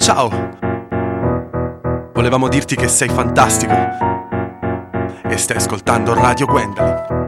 ciao! Volevamo dirti che sei fantastico e stai ascoltando Radio Gwendolyn.